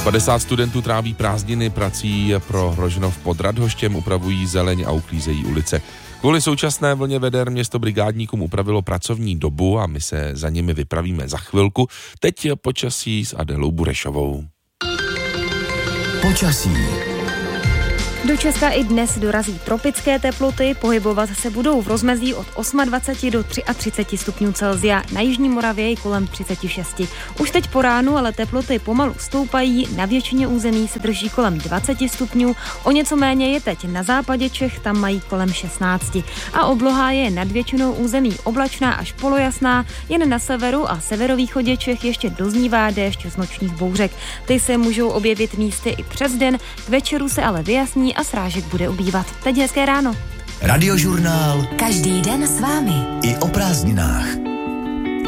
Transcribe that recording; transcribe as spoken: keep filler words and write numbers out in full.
padesát studentů tráví prázdniny prací pro Hrožnov pod Radhoštěm, upravují zeleň a uklízejí ulice. Kvůli současné vlně veder město brigádníkům upravilo pracovní dobu a my se za nimi vypravíme za chvilku. Teď počasí s Adelou Burešovou. Počasí. Do Česka i dnes dorazí tropické teploty, pohybovat se budou v rozmezí od dvacet osm do třicet tři stupňů Celsia, na jižní Moravě i kolem třicet šest. Už teď po ránu ale teploty pomalu stoupají, na většině území se drží kolem dvacet stupňů, o něco méně je teď na západě Čech, tam mají kolem šestnáct. A obloha je nad většinou území oblačná až polojasná, jen na severu a severovýchodě Čech ještě doznívá déšť z nočních bouřek. Ty se můžou objevit místy i přes den, k večeru se ale vyjasní a srážek bude ubývat. Teď hezké ráno. Radiožurnál. Každý den s vámi. I o prázdninách.